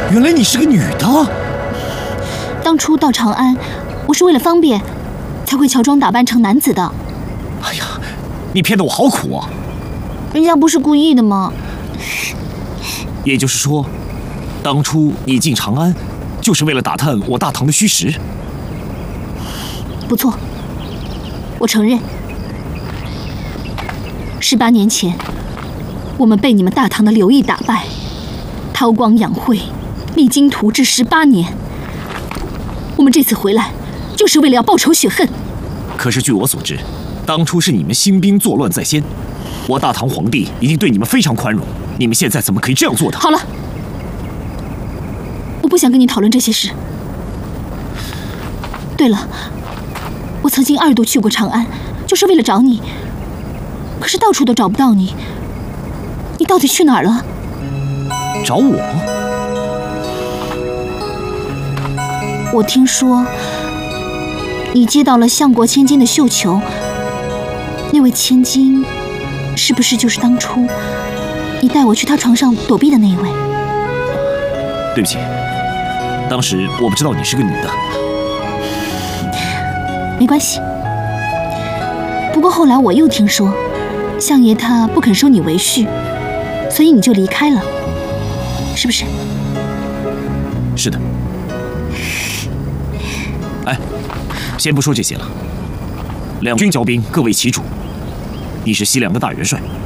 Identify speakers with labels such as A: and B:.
A: 原来你是个女的。
B: 当初到长安，我是为了方便，才会乔装打扮成男子的。
A: 哎呀，你骗得我好苦啊！
B: 人家不是故意的吗？
A: 也就是说，当初你进长安，就是为了打探我大唐的虚实。
B: 不错，我承认。18年前，我们被你们大唐的刘毅打败，韬光养晦，励精图治18年。我们这次回来，就是为了要报仇雪恨。
A: 可是据我所知，当初是你们兴兵作乱在先，我大唐皇帝已经对你们非常宽容，你们现在怎么可以这样做的？
B: 好了，我不想跟你讨论这些事。对了，我曾经2度去过长安，就是为了找你，可是到处都找不到你。你到底去哪儿了？
A: 找我？
B: 我听说你接到了相国千金的绣球，那位千金是不是就是当初你带我去她床上躲避的那一位？
A: 对不起，当时我不知道你是个女的。
B: 没关系。不过后来我又听说，相爷他不肯收你为婿，所以你就离开了，是不是？
A: 是的。哎，先不说这些了，两军交兵，各为其主。你是西凉的大元帅，